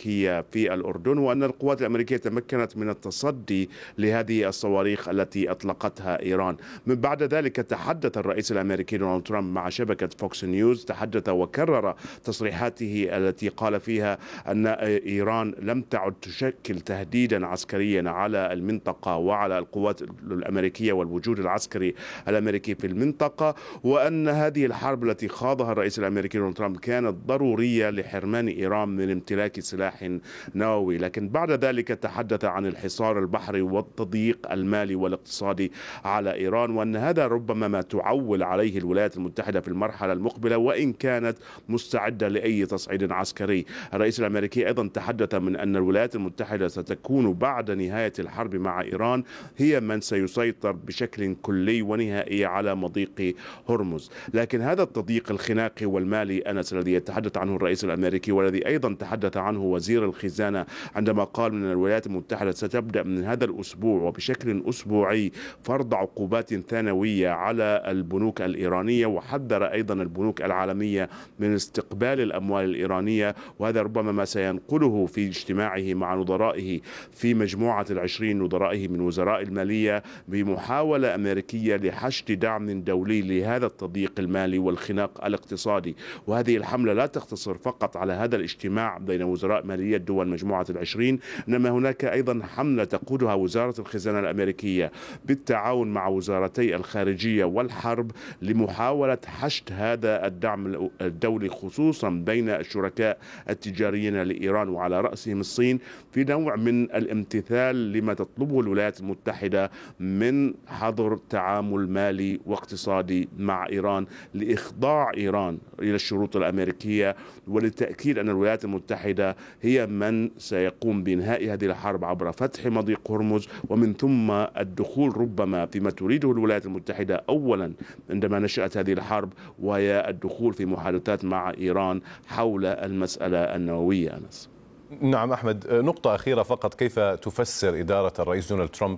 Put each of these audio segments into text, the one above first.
الأمريكية في الأردن، وأن القوات الأمريكية تمكنت من التصدي لهذه الصواريخ التي أطلقتها إيران. من بعد ذلك تحدث الرئيس الأمريكي دونالد ترامب مع شبكة فوكس نيوز، تحدث وكرر تصريحاته التي قال فيها أن إيران لم تعد تشكل تهديدا عسكريا على المنطقة وعلى القوات الأمريكية والوجود العسكري الأمريكي في المنطقة، وأن هذه الحرب التي خاضها الرئيس الأمريكي دونالد ترامب كانت ضرورية لحرمان إيران من امتلاك سلاح نووي. لكن بعد ذلك تحدث عن الحصار البحري والتضييق المالي والاقتصادي على إيران، وأن هذا ربما ما تعول عليه الولايات المتحدة في المرحلة المقبلة، وإن كانت مستعدة لأي تصعيد عسكري. الرئيس الأمريكي أيضا تحدث من أن الولايات المتحدة ستكون بعد نهاية الحرب مع إيران هي من سيسيطر بشكل كلي ونهائي على مضيق هرمز. لكن هذا التضييق الخناقي والمالي أنس الذي يتحدث عنه الرئيس الأمريكي، والذي أيضا تحدث عنه وزير الخزانة عندما قال من الولايات المتحدة ستبدأ من هذا الأسبوع وبشكل أسبوعي فرض عقوبات ثانوية على البنوك الإيرانية، وحذر أيضا البنوك العالمية من استقبال الأموال الإيرانية. وهذا ربما ما سينقله في اجتماعه مع نظرائه في مجموعة 20 نظرائه من وزراء المالية بمحاولة أمريكية لحشد دعم دولي لهذا التضييق المالي والخناق الاقتصادي. وهذه الحملة لا تقتصر فقط على هذا الاجتماع بين وزراء مالية دول مجموعة 20، إنما هناك أيضا حملة تقودها وزارة الخزانة الأمريكية بالتعاون مع وزارتي الخارجية والحرب لمحاولة حشد هذا الدعم الدولي، خصوصا بين الشركاء التجاريين لإيران وعلى رأسهم الصين، في نوع من الامتثال لما تطلبه الولايات المتحدة من حظر تعامل مالي واقتصادي مع إيران، لإخضاع إيران إلى الشروط الأمريكية، وللتأكيد أن الولايات المتحدة هي من سيقوم بإنهاء هذه الحرب عبر فتح مضيق هرمز، ومن ثم الدخول ربما فيما تريده الولايات المتحدة أولا عندما نشأت هذه الحرب، وهي الدخول في محادثات مع إيران حول المسألة النووية. أنس. نعم أحمد، نقطة أخيرة فقط، كيف تفسر إدارة الرئيس دونالد ترامب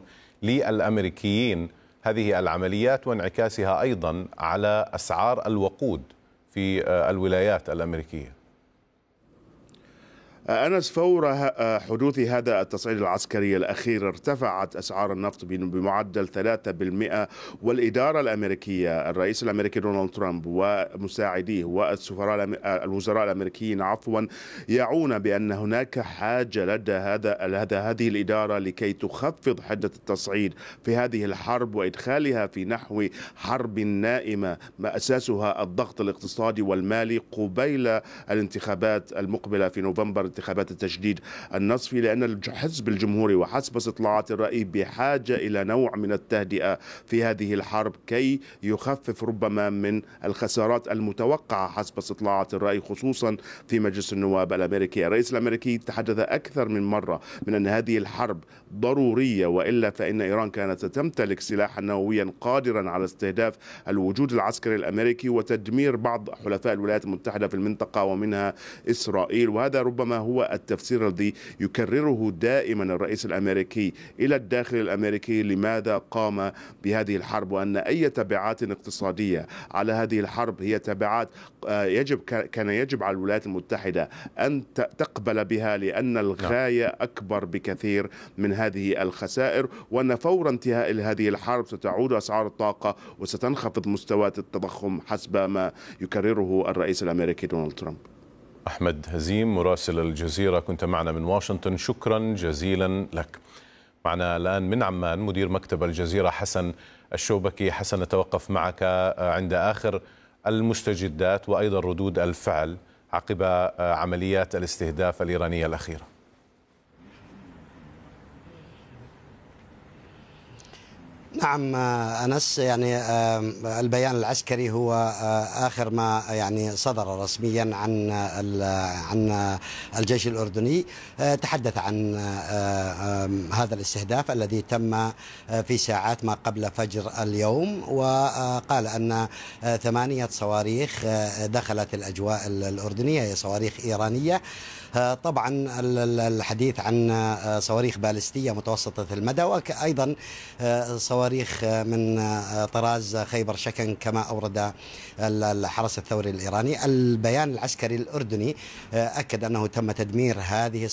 للأمريكيين هذه العمليات وانعكاسها أيضا على أسعار الوقود في الولايات الأمريكية؟ أنس، فور حدوث هذا التصعيد العسكري الأخير ارتفعت أسعار النفط بمعدل 3%، والإدارة الأمريكية الرئيس الأمريكي دونالد ترامب ومساعديه والوزراء الأمريكيين يعون بأن هناك حاجة لدى هذه الإدارة لكي تخفض حدة التصعيد في هذه الحرب وإدخالها في نحو حرب نائمة ما أساسها الضغط الاقتصادي والمالي قبيل الانتخابات المقبلة في نوفمبر، انتخابات التجديد النصفي، لأن الحزب الجمهوري وحسب استطلاعات الرأي بحاجة إلى نوع من التهدئة في هذه الحرب كي يخفف ربما من الخسارات المتوقعة حسب استطلاعات الرأي، خصوصا في مجلس النواب الأمريكي. الرئيس الأمريكي تحدث أكثر من مرة من أن هذه الحرب ضرورية، وإلا فإن إيران كانت تمتلك سلاحا نوويا قادرا على استهداف الوجود العسكري الأمريكي وتدمير بعض حلفاء الولايات المتحدة في المنطقة ومنها إسرائيل. وهذا ربما هو التفسير الذي يكرره دائما الرئيس الأمريكي إلى الداخل الأمريكي لماذا قام بهذه الحرب، وأن أي تبعات اقتصادية على هذه الحرب هي تبعات كان يجب على الولايات المتحدة أن تقبل بها، لأن الغاية أكبر بكثير من هذه الخسائر، وأن فور انتهاء هذه الحرب ستعود أسعار الطاقة وستنخفض مستويات التضخم حسب ما يكرره الرئيس الأمريكي دونالد ترامب. أحمد هزيم مراسل الجزيرة كنت معنا من واشنطن، شكرا جزيلا لك. معنا الآن من عمان مدير مكتب الجزيرة حسن الشوبكي. حسن، نتوقف معك عند آخر المستجدات وأيضا ردود الفعل عقب عمليات الاستهداف الإيرانية الأخيرة. نعم أنس، يعني البيان العسكري هو آخر ما يعني صدر رسميا عن الجيش الأردني. تحدث عن هذا الاستهداف الذي تم في ساعات ما قبل فجر اليوم، وقال أن 8 صواريخ دخلت الأجواء الأردنية، هي صواريخ إيرانية. طبعا الحديث عن صواريخ باليستية متوسطة المدى، وأيضا صواريخ من طراز خيبر شكن كما أورد الحرس الثوري الإيراني. البيان العسكري الأردني أكد أنه تم تدمير هذه